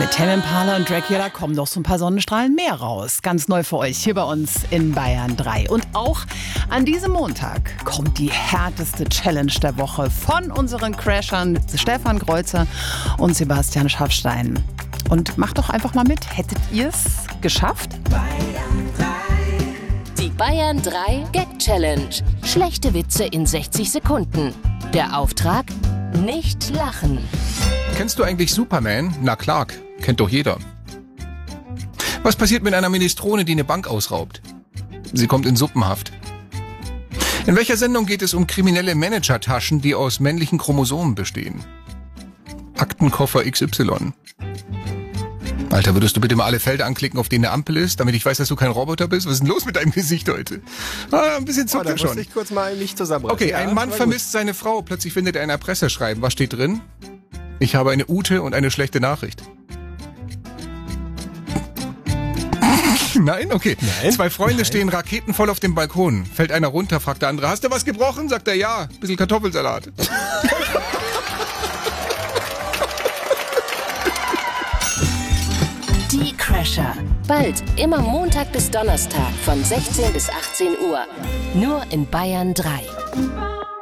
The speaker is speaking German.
Mit Tame Impala und Dracula kommen doch so ein paar Sonnenstrahlen mehr raus. Ganz neu für euch hier bei uns in Bayern 3. Und auch an diesem Montag kommt die härteste Challenge der Woche von unseren Crashern Stefan Kreuzer und Sebastian Schaffstein. Und macht doch einfach mal mit. Hättet ihr es geschafft? Die Bayern 3 Gag Challenge. Schlechte Witze in 60 Sekunden. Der Auftrag: nicht lachen. Kennst du eigentlich Superman? Na Clark, kennt doch jeder. Was passiert mit einer Minestrone, die eine Bank ausraubt? Sie kommt in Suppenhaft. In welcher Sendung geht es um kriminelle Managertaschen, die aus männlichen Chromosomen bestehen? Aktenkoffer XY. Alter, würdest du bitte mal alle Felder anklicken, auf denen eine Ampel ist, damit ich weiß, dass du kein Roboter bist? Was ist denn los mit deinem Gesicht heute? Ein bisschen zuckt er schon. Da muss ich kurz mal mich zusammenreißen. Okay, ein Mann vermisst seine Frau. Plötzlich findet er ein Erpresserschreiben. Was steht drin? Ich habe eine Ute und eine schlechte Nachricht. Nein? Okay. Nein. Zwei Freunde stehen raketenvoll auf dem Balkon. Fällt einer runter, fragt der andere, hast du was gebrochen? Sagt er, ja. Bisschen Kartoffelsalat. Die Crasher. Bald immer Montag bis Donnerstag von 16 bis 18 Uhr. Nur in Bayern 3.